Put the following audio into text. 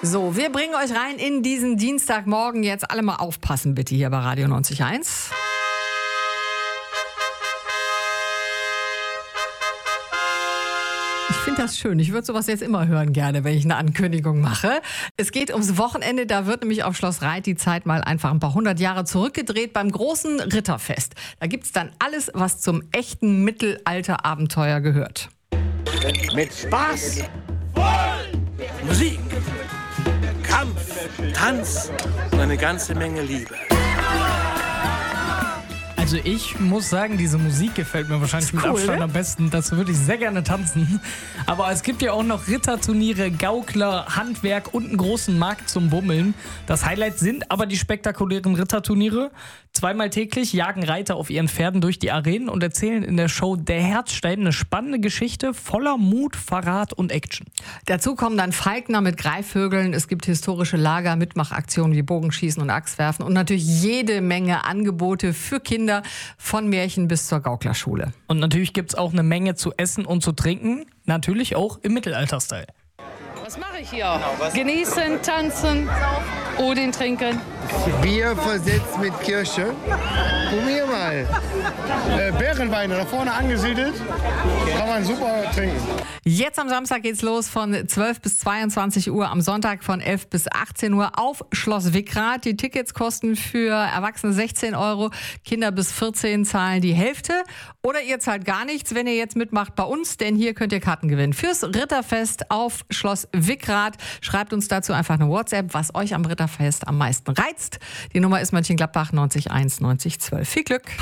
So, wir bringen euch rein in diesen Dienstagmorgen. Jetzt alle mal aufpassen bitte hier bei Radio 90.1. Ich finde das schön. Ich würde sowas jetzt immer hören gerne, wenn ich eine Ankündigung mache. Es geht ums Wochenende. Da wird nämlich auf Schloss Reit die Zeit mal einfach ein paar 100 Jahre zurückgedreht beim großen Ritterfest. Da gibt es dann alles, was zum echten Mittelalter-Abenteuer gehört. Mit Spaß, Musik, Kampf, Tanz und eine ganze Menge Liebe. Also ich muss sagen, diese Musik gefällt mir wahrscheinlich mit Abstand am besten. Dazu würde ich sehr gerne tanzen. Aber es gibt ja auch noch Ritterturniere, Gaukler, Handwerk und einen großen Markt zum Bummeln. Das Highlight sind aber die spektakulären Ritterturniere. Zweimal täglich jagen Reiter auf ihren Pferden durch die Arenen und erzählen in der Show Der Herzstein eine spannende Geschichte voller Mut, Verrat und Action. Dazu kommen dann Falkner mit Greifvögeln. Es gibt historische Lager, Mitmachaktionen wie Bogenschießen und Axtwerfen und natürlich jede Menge Angebote für Kinder von Märchen bis zur Gauklerschule. Und natürlich gibt es auch eine Menge zu essen und zu trinken. Natürlich auch im Mittelalter-Style. Was mache ich hier? Genießen, tanzen, Odin trinken. Bier versetzt mit Kirsche. Probier mal. Bärenweine da vorne angesiedelt. Kann man super trinken. Jetzt am Samstag geht's los von 12 bis 22 Uhr, am Sonntag von 11 bis 18 Uhr auf Schloss Wickrath. Die Tickets kosten für Erwachsene 16 €, Kinder bis 14 zahlen die Hälfte. Oder ihr zahlt gar nichts, wenn ihr jetzt mitmacht bei uns, denn hier könnt ihr Karten gewinnen fürs Ritterfest auf Schloss Wickrath. Schreibt uns dazu einfach eine WhatsApp, was euch am Ritterfest am meisten reizt. Die Nummer ist Mönchengladbach 90 1 90 12. Viel Glück!